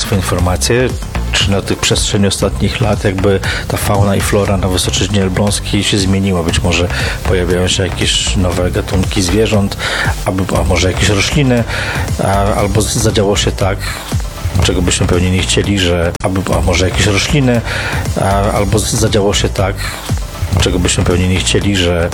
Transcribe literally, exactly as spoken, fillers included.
Państwo informację, czy na tych przestrzeni ostatnich lat jakby ta fauna i flora na Wysoczyźnie Elbląskiej się zmieniła? Być może pojawiają się jakieś nowe gatunki zwierząt, albo, a może jakieś rośliny, a, albo zadziało się tak, czego byśmy pewnie nie chcieli, że albo, a może jakieś rośliny, a, albo zadziało się tak, czego byśmy pewnie nie chcieli, że